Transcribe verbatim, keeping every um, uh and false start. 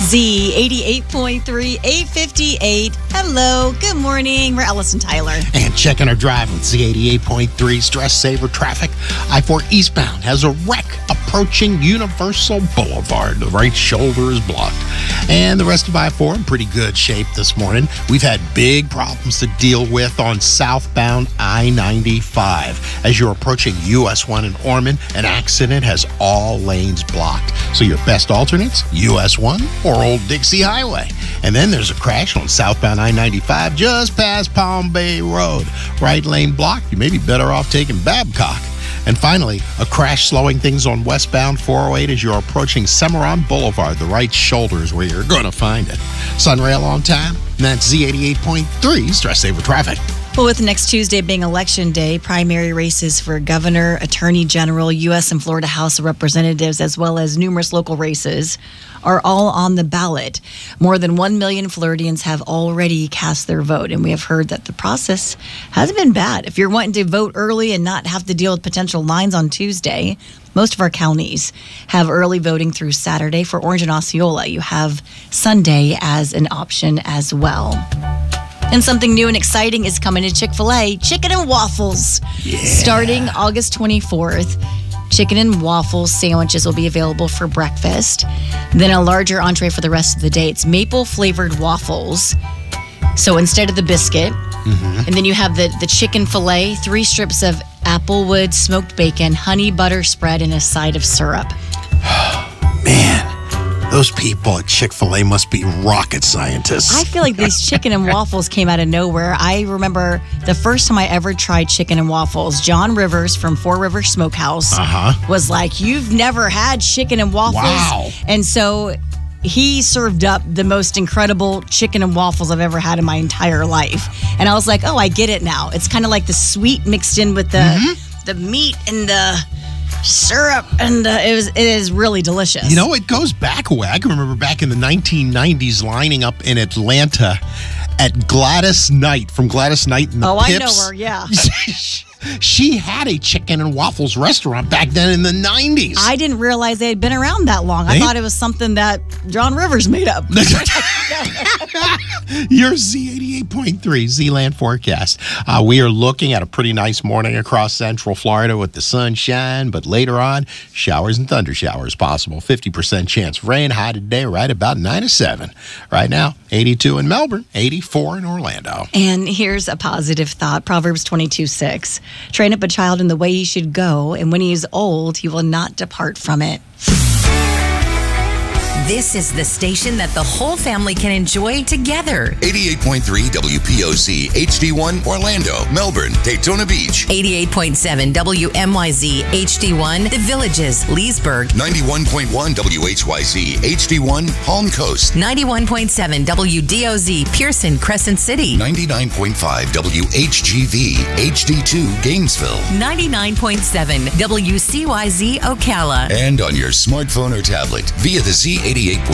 Z eighty-eight point three, eight fifty-eight. Hello, good morning. We're Ellis and Tyler. And checking our drive with Z eighty-eight point three Stress Saver traffic. I four eastbound has a wreck approaching Universal Boulevard. The right shoulder is blocked. And the rest of I four in pretty good shape this morning. We've had big problems to deal with on southbound I ninety-five. As you're approaching U S one in Ormond, an accident has all lanes blocked. So your best alternates, U S one or Old Dixie Highway. And then there's a crash on southbound I ninety-five just past Palm Bay Road. Right lane blocked. You may be better off taking Babcock. And finally, a crash slowing things on westbound four oh eight as you're approaching Cimarron Boulevard. The right shoulder is where you're going to find it. Sunrail on time. And that's Z eighty-eight point three Stress Saver traffic. Well, with next Tuesday being Election Day, primary races for governor, attorney general, U S and Florida House of Representatives, as well as numerous local races, are all on the ballot. More than one million Floridians have already cast their vote, and we have heard that the process hasn't been bad. If you're wanting to vote early and not have to deal with potential lines on Tuesday, most of our counties have early voting through Saturday. For Orange and Osceola, you have Sunday as an option as well. And something new and exciting is coming to Chick-fil-A, chicken and waffles. Yeah. Starting August twenty-fourth, chicken and waffles sandwiches will be available for breakfast. Then a larger entree for the rest of the day. It's maple-flavored waffles. So instead of the biscuit, mm-hmm. and then you have the, the chicken filet, three strips of applewood smoked bacon, honey butter spread, and a side of syrup. Man. Those people at Chick-fil-A must be rocket scientists. I feel like these chicken and waffles came out of nowhere. I remember the first time I ever tried chicken and waffles, John Rivers from Four Rivers Smokehouse uh-huh. was like, "You've never had chicken and waffles?" Wow. And so he served up the most incredible chicken and waffles I've ever had in my entire life. And I was like, oh, I get it now. It's kind of like the sweet mixed in with the mm-hmm. the meat and the syrup, and uh, it was it is really delicious. You know, it goes back a way. I can remember back in the nineteen nineties lining up in Atlanta at Gladys Knight from Gladys Knight and the oh, Pips. I know her, yeah. She had a chicken and waffles restaurant back then in the nineties. I didn't realize they had been around that long. I they? thought it was something that John Rivers made up. Your Z eighty-eight point three Z-Land forecast. Uh, we are looking at a pretty nice morning across central Florida with the sunshine, but later on, showers and thunder showers possible. fifty percent chance of rain. High today right about nine to seven. Right now, eighty-two in Melbourne, eighty-four in Orlando. And here's a positive thought. Proverbs twenty-two six. Train up a child in the way he should go, and when he is old, he will not depart from it. This is the station that the whole family can enjoy together. eighty-eight point three W P O C, H D one, Orlando, Melbourne, Daytona Beach. eighty-eight point seven W M Y Z, H D one, The Villages, Leesburg. ninety-one point one W H Y Z, H D one, Palm Coast. ninety-one point seven W D O Z, Pearson, Crescent City. ninety-nine point five W H G V, H D two, Gainesville. ninety-nine point seven W C Y Z, Ocala. And on your smartphone or tablet via the Z eighty-eight point three